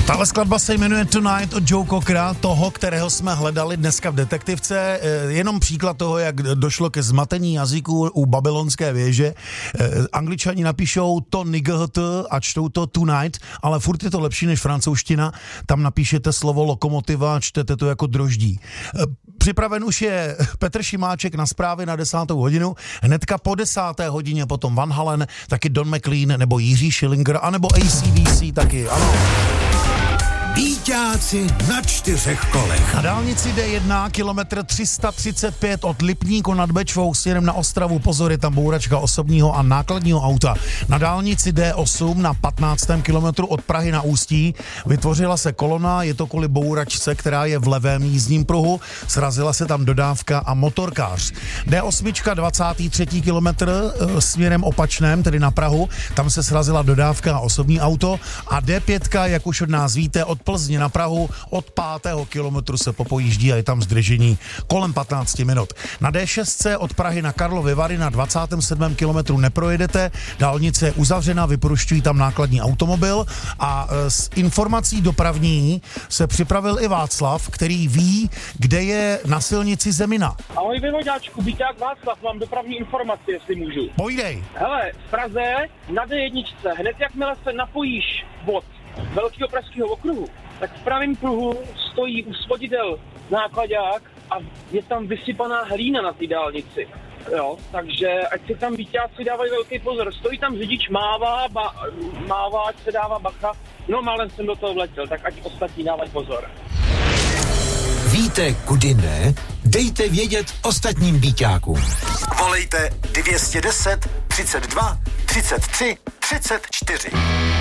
Tahle skladba se jmenuje Tonight od Joe Cockera, toho, kterého jsme hledali dneska v Detektivce. Jenom příklad toho, jak došlo ke zmatení jazyků u babylonské věže. Angličani napíšou to night a čtou to tonight, ale furt je to lepší než francouzština. Tam napíšete slovo lokomotiva a čtete to jako droždí. Připraven už je Petr Šimáček na zprávy na 10. hodinu. Hnedka po 10. hodině potom Van Halen, taky Don McLean nebo Jiří Schillinger, anebo AC/DC taky, ano. Víťáci na 4 kolech. Na dálnici D1 kilometr 335 od Lipníku nad Bečvou směrem na Ostravu. Pozor, je tam bouračka osobního a nákladního auta. Na dálnici D8 na 15. kilometru od Prahy na Ústí vytvořila se kolona, je to kvůli bouračce, která je v levém jízdním pruhu. Srazila se tam dodávka a motorkář. D8 23. kilometr směrem opačném, tedy na Prahu. Tam se srazila dodávka a osobní auto. A D5, jak už od nás víte, od Plzně na Prahu od 5. kilometru se popojíždí a je tam zdržení kolem 15 minut. Na D6 od Prahy na Karlovy Vary na 27. kilometru neprojedete, dálnice je uzavřena, vyprušťují tam nákladní automobil a s informací dopravní se připravil i Václav, který ví, kde je na silnici Zemina. Ahoj vyvoďáčku, Byťák Václav, mám dopravní informaci, jestli můžu. Pojdej. Hele, v Praze na D1, hned jakmile se napojíš od Velkého pražského okruhu, tak v pravém pruhu stojí u svodidel nákladák a je tam vysypaná hlína na té dálnici. Jo, takže ať si tam Víťáci dávají velký pozor. Stojí tam řidič, mává, ať se dává bacha. No málem jsem do toho vletěl, tak ať ostatní dávají pozor. Víte, kudy ne? Dejte vědět ostatním Víťákům. Volejte 210 32 33 34.